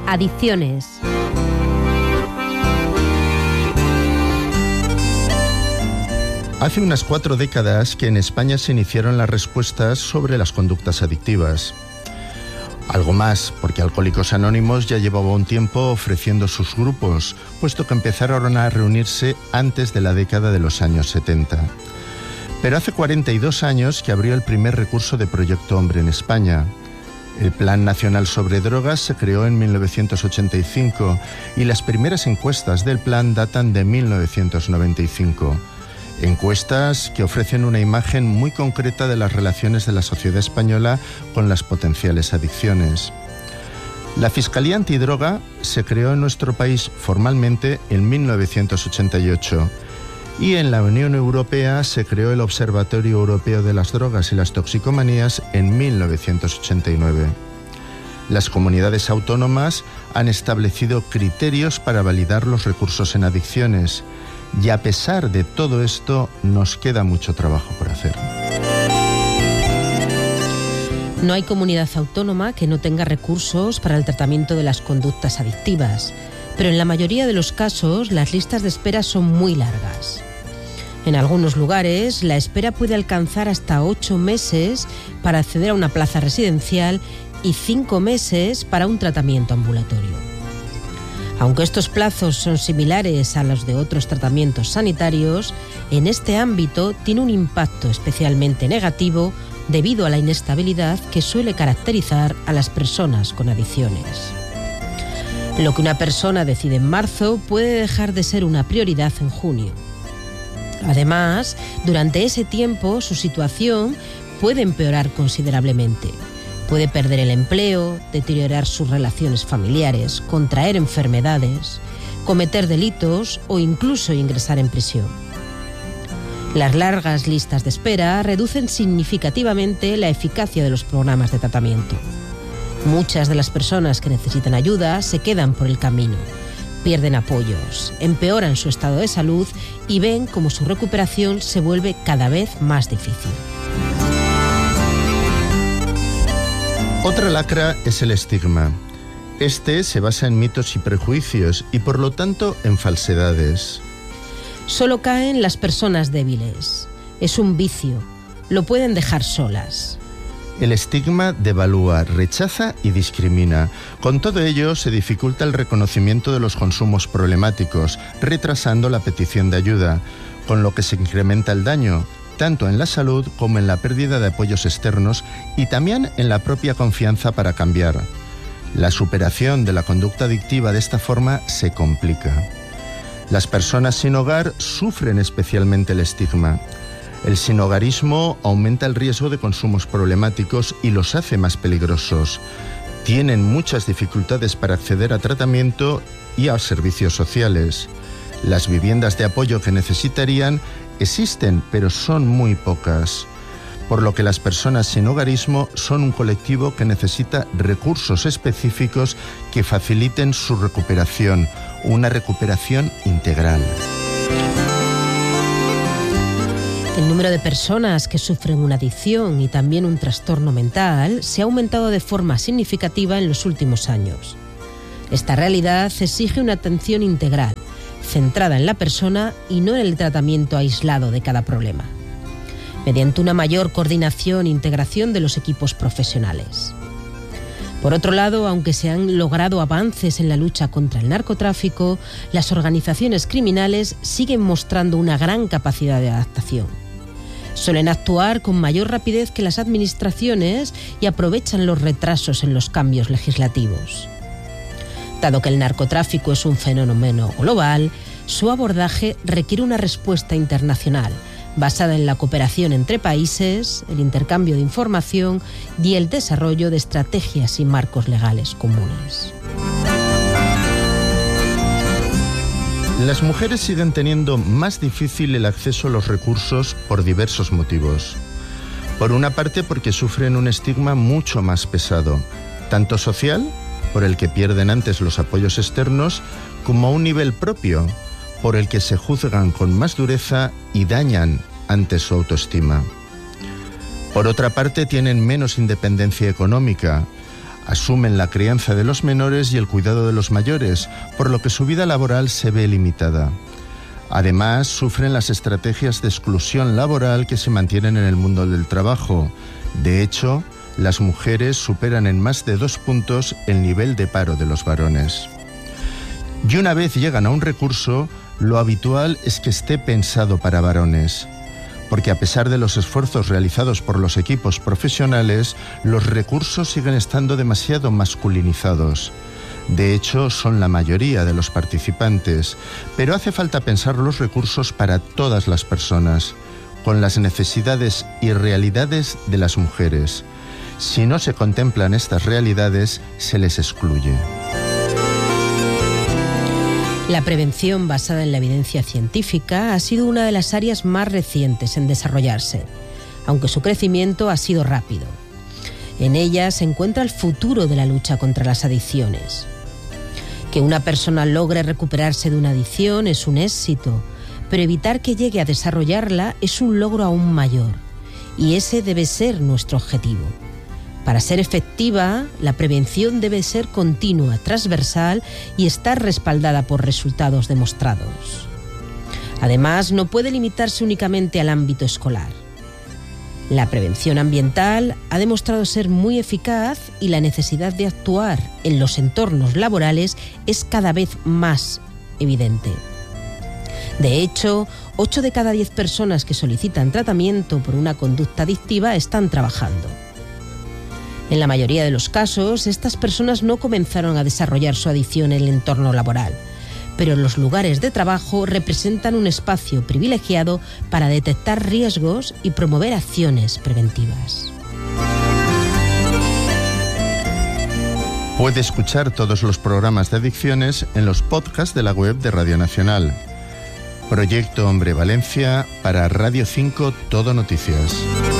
Adicciones. Hace unas 4 décadas que en España se iniciaron las respuestas sobre las conductas adictivas. Algo más, porque Alcohólicos Anónimos ya llevaba un tiempo ofreciendo sus grupos, puesto que empezaron a reunirse antes de la década de los años 70. Pero hace 42 años que abrió el primer recurso de Proyecto Hombre en España. El Plan Nacional sobre Drogas se creó en 1985 y las primeras encuestas del plan datan de 1995. Encuestas que ofrecen una imagen muy concreta de las relaciones de la sociedad española con las potenciales adicciones. La Fiscalía Antidroga se creó en nuestro país formalmente en 1988 y en la Unión Europea se creó el Observatorio Europeo de las Drogas y las Toxicomanías en 1989. Las comunidades autónomas han establecido criterios para validar los recursos en adicciones. Y a pesar de todo esto, nos queda mucho trabajo por hacer. No hay comunidad autónoma que no tenga recursos para el tratamiento de las conductas adictivas, pero en la mayoría de los casos las listas de espera son muy largas. En algunos lugares, la espera puede alcanzar hasta 8 meses para acceder a una plaza residencial y 5 meses para un tratamiento ambulatorio. Aunque estos plazos son similares a los de otros tratamientos sanitarios, en este ámbito tiene un impacto especialmente negativo debido a la inestabilidad que suele caracterizar a las personas con adicciones. Lo que una persona decide en marzo puede dejar de ser una prioridad en junio. Además, durante ese tiempo su situación puede empeorar considerablemente. Puede perder el empleo, deteriorar sus relaciones familiares, contraer enfermedades, cometer delitos o incluso ingresar en prisión. Las largas listas de espera reducen significativamente la eficacia de los programas de tratamiento. Muchas de las personas que necesitan ayuda se quedan por el camino, pierden apoyos, empeoran su estado de salud y ven cómo su recuperación se vuelve cada vez más difícil. Otra lacra es el estigma. Este se basa en mitos y prejuicios y por lo tanto en falsedades. Solo caen las personas débiles. Es un vicio. Lo pueden dejar solas. El estigma devalúa, rechaza y discrimina. Con todo ello se dificulta el reconocimiento de los consumos problemáticos, retrasando la petición de ayuda, con lo que se incrementa el daño, tanto en la salud como en la pérdida de apoyos externos y también en la propia confianza para cambiar. La superación de la conducta adictiva de esta forma se complica. Las personas sin hogar sufren especialmente el estigma. El sinhogarismo aumenta el riesgo de consumos problemáticos y los hace más peligrosos. Tienen muchas dificultades para acceder a tratamiento y a servicios sociales. Las viviendas de apoyo que necesitarían existen, pero son muy pocas, por lo que las personas sin hogarismo son un colectivo que necesita recursos específicos que faciliten su recuperación, una recuperación integral. El número de personas que sufren una adicción y también un trastorno mental se ha aumentado de forma significativa en los últimos años. Esta realidad exige una atención integral, centrada en la persona y no en el tratamiento aislado de cada problema, mediante una mayor coordinación e integración de los equipos profesionales. Por otro lado, aunque se han logrado avances en la lucha contra el narcotráfico, las organizaciones criminales siguen mostrando una gran capacidad de adaptación. Suelen actuar con mayor rapidez que las administraciones y aprovechan los retrasos en los cambios legislativos. Dado que el narcotráfico es un fenómeno global, su abordaje requiere una respuesta internacional, basada en la cooperación entre países, el intercambio de información y el desarrollo de estrategias y marcos legales comunes. Las mujeres siguen teniendo más difícil el acceso a los recursos por diversos motivos. Por una parte, porque sufren un estigma mucho más pesado, tanto social, por el que pierden antes los apoyos externos, como a un nivel propio, por el que se juzgan con más dureza y dañan antes su autoestima. Por otra parte, tienen menos independencia económica, Asumen la crianza de los menores y el cuidado de los mayores, por lo que su vida laboral se ve limitada. Además, sufren las estrategias de exclusión laboral que se mantienen en el mundo del trabajo. De hecho, las mujeres superan en más de 2 puntos el nivel de paro de los varones. Y una vez llegan a un recurso, lo habitual es que esté pensado para varones, porque a pesar de los esfuerzos realizados por los equipos profesionales, los recursos siguen estando demasiado masculinizados. De hecho, son la mayoría de los participantes, pero hace falta pensar los recursos para todas las personas, con las necesidades y realidades de las mujeres. Si no se contemplan estas realidades, se les excluye. La prevención basada en la evidencia científica ha sido una de las áreas más recientes en desarrollarse, aunque su crecimiento ha sido rápido. En ella se encuentra el futuro de la lucha contra las adicciones. Que una persona logre recuperarse de una adicción es un éxito, pero evitar que llegue a desarrollarla es un logro aún mayor, y ese debe ser nuestro objetivo. Para ser efectiva, la prevención debe ser continua, transversal y estar respaldada por resultados demostrados. Además, no puede limitarse únicamente al ámbito escolar. La prevención ambiental ha demostrado ser muy eficaz y la necesidad de actuar en los entornos laborales es cada vez más evidente. De hecho, 8 de cada 10 personas que solicitan tratamiento por una conducta adictiva están trabajando. En la mayoría de los casos, estas personas no comenzaron a desarrollar su adicción en el entorno laboral, pero los lugares de trabajo representan un espacio privilegiado para detectar riesgos y promover acciones preventivas. Puede escuchar todos los programas de adicciones en los podcasts de la web de Radio Nacional. Proyecto Hombre Valencia para Radio 5 Todo Noticias.